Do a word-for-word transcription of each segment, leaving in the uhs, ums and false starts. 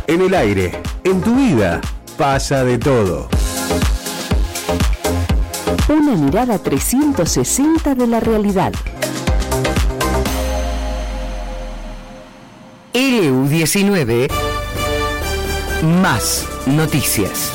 En el aire, en tu vida, pasa de todo. Una mirada trescientos sesenta de la realidad. L U diecinueve Más noticias.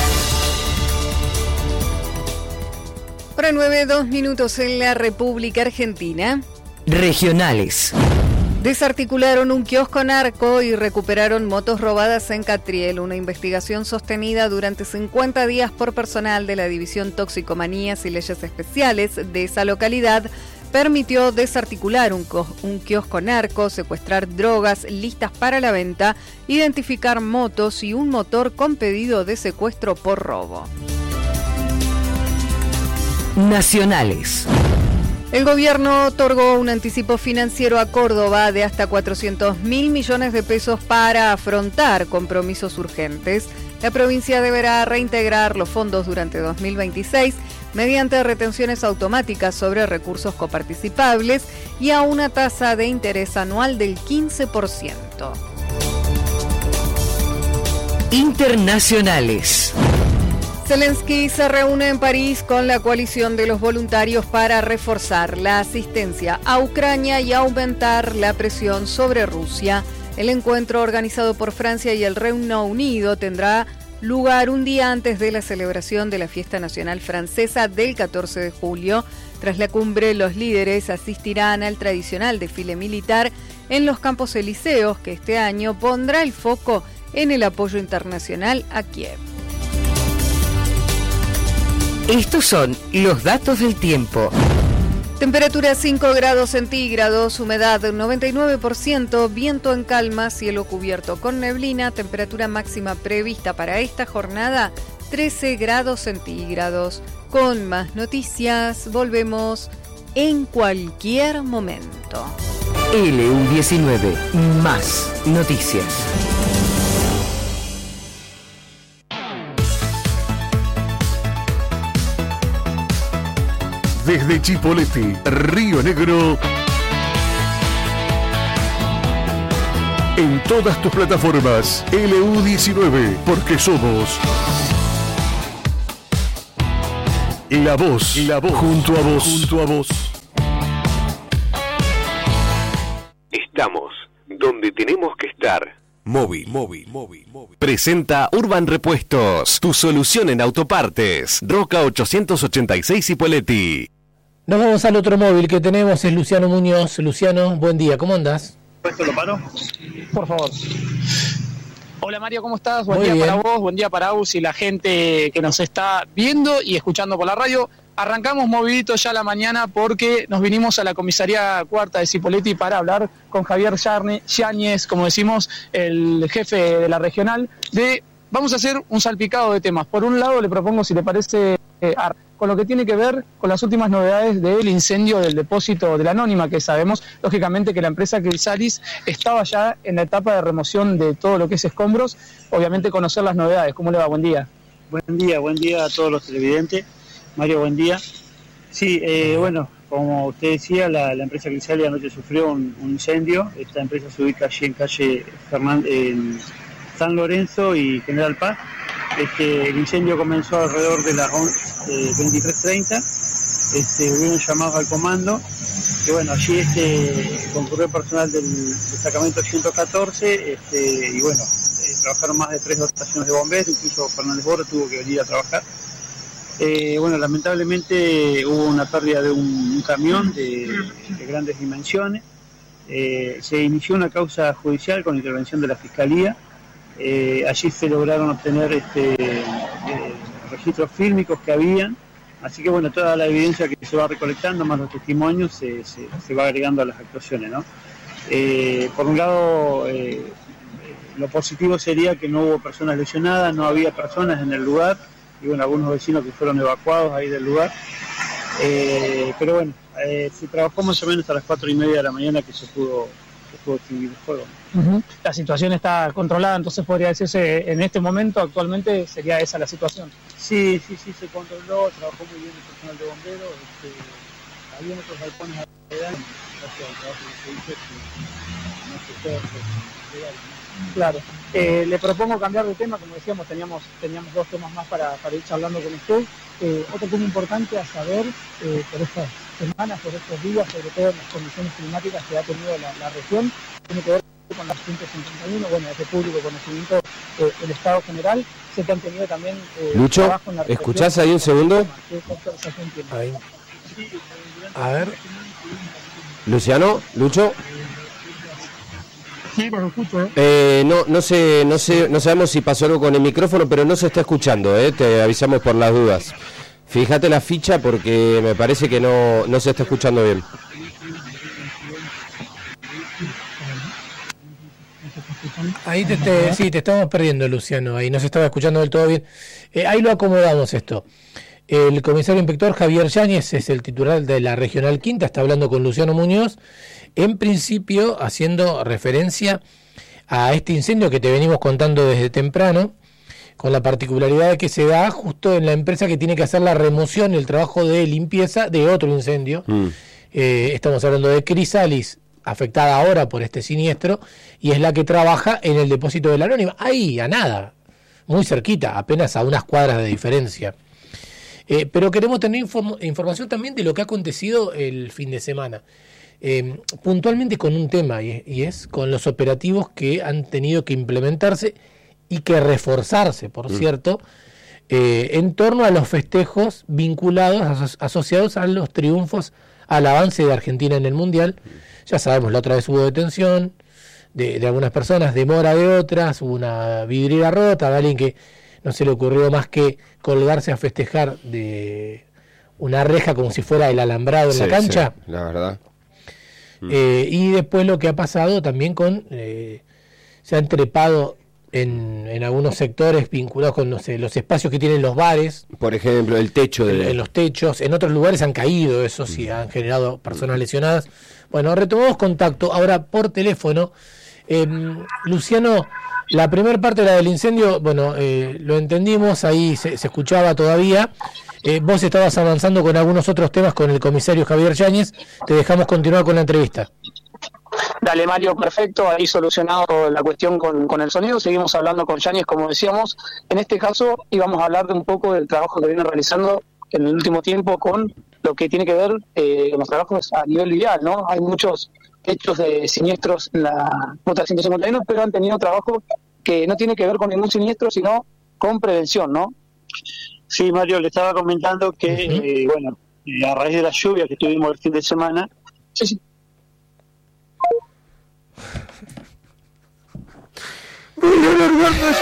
Hora nueve, dos minutos en la República Argentina. Regionales. Desarticularon un kiosco narco y recuperaron motos robadas en Catriel. Una investigación sostenida durante cincuenta días por personal de la División Toxicomanías y Leyes Especiales de esa localidad permitió desarticular un, co- un kiosco narco, secuestrar drogas listas para la venta, identificar motos y un motor con pedido de secuestro por robo. Nacionales. El gobierno otorgó un anticipo financiero a Córdoba de hasta cuatrocientos mil millones de pesos para afrontar compromisos urgentes. La provincia deberá reintegrar los fondos durante dos mil veintiséis mediante retenciones automáticas sobre recursos coparticipables y a una tasa de interés anual del quince por ciento. Internacionales. Zelensky se reúne en París con la coalición de los voluntarios para reforzar la asistencia a Ucrania y aumentar la presión sobre Rusia. El encuentro, organizado por Francia y el Reino Unido, tendrá lugar un día antes de la celebración de la fiesta nacional francesa del catorce de julio. Tras la cumbre, los líderes asistirán al tradicional desfile militar en los Campos Elíseos, que este año pondrá el foco en el apoyo internacional a Kiev. Estos son los datos del tiempo. Temperatura cinco grados centígrados, humedad noventa y nueve por ciento, viento en calma, cielo cubierto con neblina, temperatura máxima prevista para esta jornada trece grados centígrados. Con más noticias, volvemos en cualquier momento. L U diecinueve Más noticias. Desde Chipoleti, Río Negro, en todas tus plataformas, L U diecinueve, porque somos la voz, la voz, junto a vos, junto a vos. Estamos donde tenemos que estar. Móvil, móvil, móvil, móvil. Presenta Urban Repuestos, tu solución en autopartes. Roca ochocientos ochenta y seis Cipolletti. Nos vamos al otro móvil que tenemos, es Luciano Muñoz. Luciano, buen día, ¿cómo andás? ¿Esto lo paro? Por favor. Hola Mario, ¿cómo estás? Buen Muy día bien. para vos, buen día para Aus y la gente que nos está viendo y escuchando por la radio. Arrancamos movidito ya a la mañana porque nos vinimos a la comisaría cuarta de Cipolletti para hablar con Javier Yarne- Yáñez, como decimos, el jefe de la regional, de vamos a hacer un salpicado de temas. Por un lado le propongo, si le parece, eh, ar- con lo que tiene que ver con las últimas novedades del incendio del depósito de la Anónima, que sabemos, lógicamente, que la empresa Crisalis estaba ya en la etapa de remoción de todo lo que es escombros. Obviamente conocer las novedades. ¿Cómo le va? Buen día. Buen día, buen día a todos los televidentes. Mario, buen día. Sí, eh, bueno, como usted decía, la, la empresa Crisalis anoche sufrió un, un incendio. Esta empresa se ubica allí en calle Fernández, en San Lorenzo y General Paz. Este, el incendio comenzó alrededor de las veintitrés treinta. Este, hubieron llamados al comando. Que bueno, allí este, concurrió personal del destacamento ciento catorce este, y bueno, eh, trabajaron más de tres dotaciones de bomberos, incluso Fernández Borro tuvo que venir a trabajar. Eh, bueno, lamentablemente hubo una pérdida de un, un camión de, de grandes dimensiones. Eh, se inició una causa judicial con intervención de la Fiscalía. Eh, allí se lograron obtener este, eh, registros fílmicos que habían. Así que bueno, toda la evidencia que se va recolectando, más los testimonios, se, se, se va agregando a las actuaciones, ¿no? Eh, por un lado, eh, lo positivo sería que no hubo personas lesionadas, no había personas en el lugar, y bueno, algunos vecinos que fueron evacuados ahí del lugar. Eh, pero bueno, eh, se trabajó más o menos hasta las cuatro y media de la mañana que se pudo, se pudo extinguir el fuego. Uh-huh. La situación está controlada, entonces podría decirse, en este momento, actualmente, sería esa la situación. Sí, sí, sí, se controló, trabajó muy bien el personal de bomberos, este, había otros galpones alrededor, gracias al trabajo que se hizo, que no se puede legal, ¿no? Claro. Eh, le propongo cambiar de tema, como decíamos, teníamos teníamos dos temas más para, para ir charlando con usted. Eh, otro tema importante a saber eh, por estas semanas, por estos días, sobre todo en las condiciones climáticas que ha tenido la, la región, tiene que ver con la ciento cincuenta y uno, bueno, es de público conocimiento eh, el Estado General. Sé que han tenido también eh, Lucho, trabajo en la ¿escuchás ahí un segundo? Ahí. A ver. Luciano, Lucho. Sí, lo escucho, ¿eh? Eh, no, no sé, no sé, no sabemos si pasó algo con el micrófono, pero no se está escuchando, ¿eh? Te avisamos por las dudas. Fíjate la ficha porque me parece que no, no se está escuchando bien. Ahí te, te, sí, te estamos perdiendo, Luciano, ahí no se estaba escuchando del todo bien. Eh, ahí lo acomodamos esto. El comisario inspector Javier Yáñez es el titular de la Regional Quinta, está hablando con Luciano Muñoz, en principio haciendo referencia a este incendio que te venimos contando desde temprano, con la particularidad de que se da justo en la empresa que tiene que hacer la remoción y el trabajo de limpieza de otro incendio. Mm. Eh, estamos hablando de Crisalis, afectada ahora por este siniestro, y es la que trabaja en el depósito de la Anónima, ahí a nada, muy cerquita, apenas a unas cuadras de diferencia. Eh, pero queremos tener inform- información también de lo que ha acontecido el fin de semana, eh, puntualmente con un tema, y, y es con los operativos que han tenido que implementarse y que reforzarse, por mm. cierto, eh, en torno a los festejos vinculados, aso- asociados a los triunfos, al avance de Argentina en el Mundial. Ya sabemos, la otra vez hubo detención de, de algunas personas, demora de otras, hubo una vidriera rota de alguien que no se le ocurrió más que colgarse a festejar de una reja como si fuera el alambrado en sí, la cancha. Sí, la verdad. Eh, y después lo que ha pasado también con... Eh, se han trepado en, en algunos sectores vinculados con no sé, los espacios que tienen los bares. Por ejemplo, el techo de... En, en los techos. En otros lugares han caído, eso sí, han generado personas lesionadas. Bueno, retomamos contacto ahora por teléfono. Eh, Luciano, la primera parte de la del incendio, bueno, eh, lo entendimos, ahí se, se escuchaba todavía. Eh, vos estabas avanzando con algunos otros temas con el comisario Javier Yáñez. Te dejamos continuar con la entrevista. Dale, Mario, perfecto, ahí solucionado la cuestión con, con el sonido. Seguimos hablando con Yáñez, como decíamos. En este caso íbamos a hablar de un poco del trabajo que viene realizando en el último tiempo con lo que tiene que ver eh, con los trabajos a nivel vial, ¿no? Hay muchos hechos de siniestros en la ruta ciento cincuenta y uno, pero han tenido trabajo que no tiene que ver con ningún siniestro, sino con prevención, ¿no? Sí, Mario, le estaba comentando que, uh-huh. eh, bueno, eh, a raíz de la lluvia que tuvimos el fin de semana, sí, sí. Voy a largarme a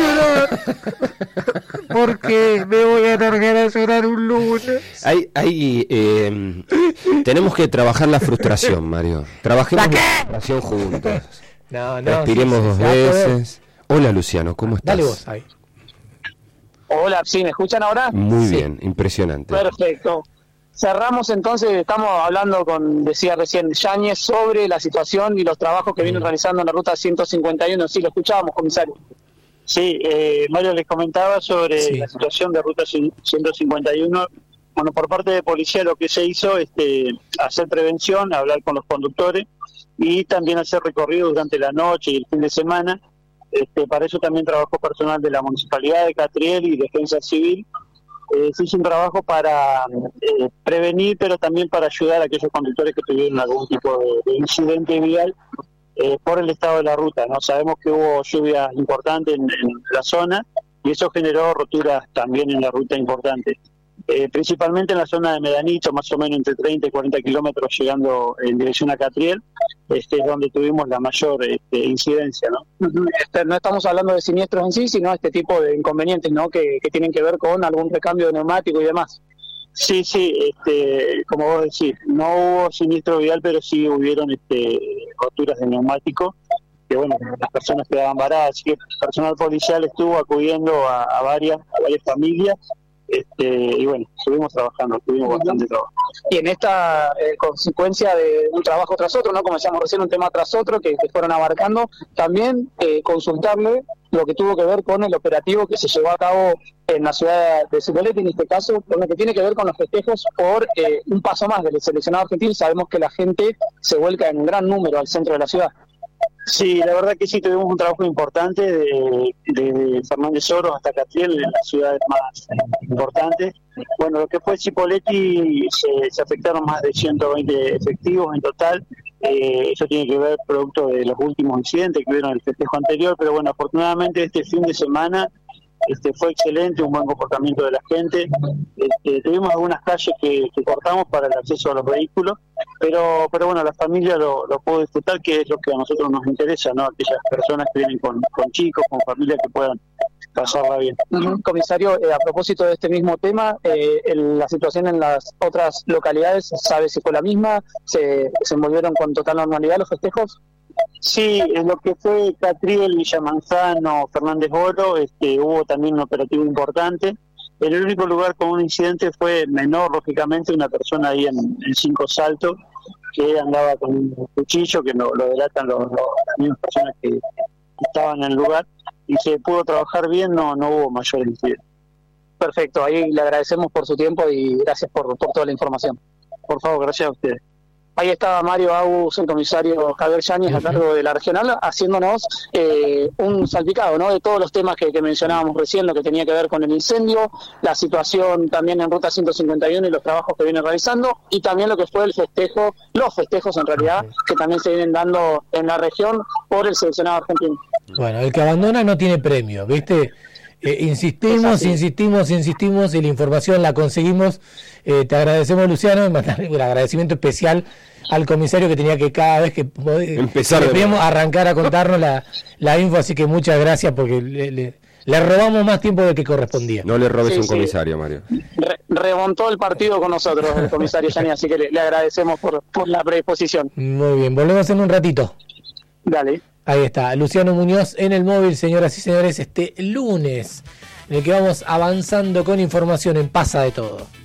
llorar. Porque me voy a largar a llorar un lunes. Hay, hay, eh, tenemos que trabajar la frustración, Mario. Trabajemos la, la frustración juntos. No, no. Respiremos sí, sí, dos sí, veces. Hola, Luciano, ¿cómo estás? Dale vos ahí. Hola, ¿sí me escuchan ahora? Muy sí. bien, impresionante. Perfecto. Cerramos entonces, estamos hablando con, decía recién, Yáñez, sobre la situación y los trabajos que vienen realizando en la ruta ciento cincuenta y uno. Sí, lo escuchábamos, comisario. Sí, eh, Mario les comentaba sobre sí. la situación de ruta ciento cincuenta y uno. Bueno, por parte de policía lo que se hizo es este, hacer prevención, hablar con los conductores y también hacer recorridos durante la noche y el fin de semana. Este, para eso también trabajó personal de la Municipalidad de Catriel y Defensa Civil. Eh, se hizo un trabajo para eh, prevenir, pero también para ayudar a aquellos conductores que tuvieron algún tipo de, de incidente vial eh, por el estado de la ruta, ¿no? Sabemos que hubo lluvias importantes en, en la zona y eso generó roturas también en la ruta importantes. Eh, principalmente en la zona de Medanito, más o menos entre treinta y cuarenta kilómetros llegando en dirección a Catriel, este, es donde tuvimos la mayor este, incidencia, ¿no? Este, no estamos hablando de siniestros en sí, sino este tipo de inconvenientes, ¿no? Que, que tienen que ver con algún recambio de neumático y demás. Sí, sí, este, como vos decís, no hubo siniestro vial, pero sí hubieron este, roturas de neumático, que bueno, las personas quedaban varadas, así que el personal policial estuvo acudiendo a, a varias, a varias familias. Este, y bueno, estuvimos trabajando, tuvimos bastante trabajo. Y en esta eh, consecuencia de un trabajo tras otro, ¿no? Como decíamos recién, un tema tras otro que, que fueron abarcando, también eh, consultarle lo que tuvo que ver con el operativo que se llevó a cabo en la ciudad de Cipolletti, en este caso, con lo que tiene que ver con los festejos por eh, un paso más del seleccionado argentino. Sabemos que la gente se vuelca en un gran número al centro de la ciudad. Sí, la verdad que sí, tuvimos un trabajo importante de, de Fernández Oro hasta Catriel, en las ciudades más importantes. Bueno, lo que fue Cipolletti, se, se afectaron más de ciento veinte efectivos en total. Eh, eso tiene que ver producto de los últimos incidentes que hubieron en el festejo anterior, pero bueno, afortunadamente este fin de semana Este, fue excelente, un buen comportamiento de la gente. Este, tuvimos algunas calles que, que cortamos para el acceso a los vehículos, pero pero bueno, la familia lo, lo pudo disfrutar, que es lo que a nosotros nos interesa, ¿no? Aquellas personas que vienen con, con chicos, con familias que puedan pasarla bien. Uh-huh. Comisario, eh, a propósito de este mismo tema, eh, el, la situación en las otras localidades, ¿sabe si fue la misma? ¿Se, se envolvieron con total normalidad los festejos? Sí, en lo que fue Catriel, Villa Manzano, Fernández Oro, este, hubo también un operativo importante. En el único lugar con un incidente fue menor, lógicamente, una persona ahí en, en Cinco Saltos que andaba con un cuchillo, que lo, lo delatan los, los, las mismas personas que, que estaban en el lugar, y se pudo trabajar bien, no, no hubo mayores incidentes. Perfecto, ahí le agradecemos por su tiempo y gracias por, por toda la información. Por favor, gracias a ustedes. Ahí estaba Mario Agus, el comisario Javier Yáñez, a cargo de la regional, haciéndonos eh, un salpicado, ¿no?, de todos los temas que, que mencionábamos recién, lo que tenía que ver con el incendio, la situación también en Ruta ciento cincuenta y uno y los trabajos que viene realizando, y también lo que fue el festejo, los festejos en realidad, que también se vienen dando en la región por el seleccionado argentino. Bueno, el que abandona no tiene premio, ¿viste? Eh, insistimos, insistimos, insistimos y la información la conseguimos. Eh, te agradecemos, Luciano, y mandar un agradecimiento especial al comisario que tenía que cada vez que empezar podíamos arrancar a contarnos la, la info, así que muchas gracias porque le, le, le robamos más tiempo del que correspondía. No le robes sí, un sí. comisario, Mario. Re, remontó el partido con nosotros el comisario Yáñez, así que le, le agradecemos por, por la predisposición. Muy bien, volvemos en un ratito. Dale. Ahí está, Luciano Muñoz en el móvil, señoras y señores, este lunes, en el que vamos avanzando con información en Pasa de Todo.